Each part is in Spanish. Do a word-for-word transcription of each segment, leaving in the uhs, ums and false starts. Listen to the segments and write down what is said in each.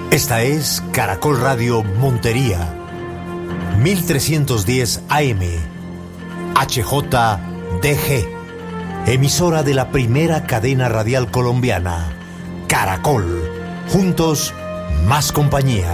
Esta es Caracol Radio Montería, mil trescientos diez A M, H J D G, emisora de la primera cadena radial colombiana, Caracol. Juntos, más compañía.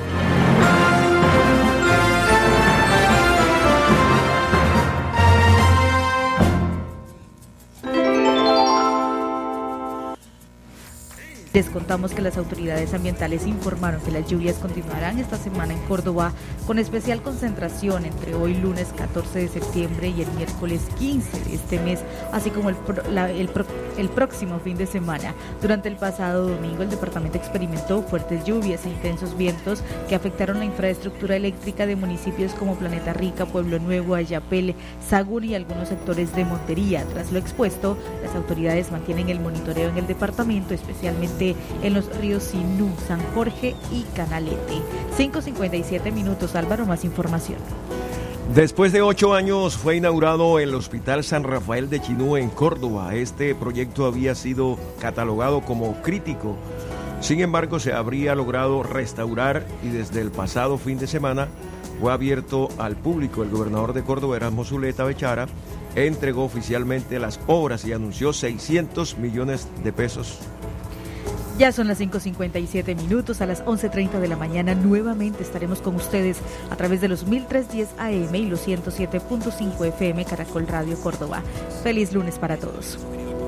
Les contamos que las autoridades ambientales informaron que las lluvias continuarán esta semana en Córdoba, con especial concentración entre hoy lunes catorce de septiembre y el miércoles quince de este mes, así como el, pro, la, el, pro, el próximo fin de semana. Durante el pasado domingo, el departamento experimentó fuertes lluvias e intensos vientos que afectaron la infraestructura eléctrica de municipios como Planeta Rica, Pueblo Nuevo, Ayapel, Sagún y algunos sectores de Montería. Tras lo expuesto, las autoridades mantienen el monitoreo en el departamento, especialmente en los ríos Sinú, San Jorge y Canalete. cinco cincuenta y siete minutos, Álvaro, más información. Después de ocho años fue inaugurado el Hospital San Rafael de Chinú en Córdoba. Este proyecto había sido catalogado como crítico. Sin embargo, se habría logrado restaurar y desde el pasado fin de semana fue abierto al público. El gobernador de Córdoba, Erasmo Zuleta Bechara, entregó oficialmente las obras y anunció seiscientos millones de pesos. Ya son las cinco cincuenta y siete minutos, a las once treinta de la mañana nuevamente estaremos con ustedes a través de los mil trescientos diez A M y los ciento siete punto cinco F M Caracol Radio Córdoba. Feliz lunes para todos.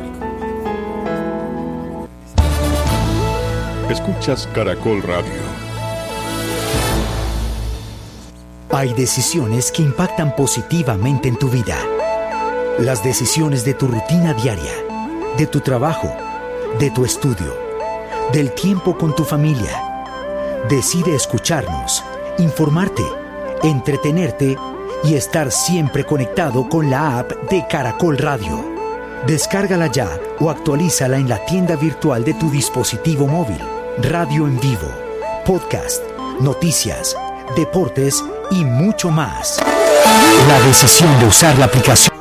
Escuchas Caracol Radio. Hay decisiones que impactan positivamente en tu vida. Las decisiones de tu rutina diaria, de tu trabajo, de tu estudio, del tiempo con tu familia. Decide escucharnos, informarte, entretenerte y estar siempre conectado con la app de Caracol Radio. Descárgala ya o actualízala en la tienda virtual de tu dispositivo móvil. Radio en vivo, podcast, noticias, deportes y mucho más. La decisión de usar la aplicación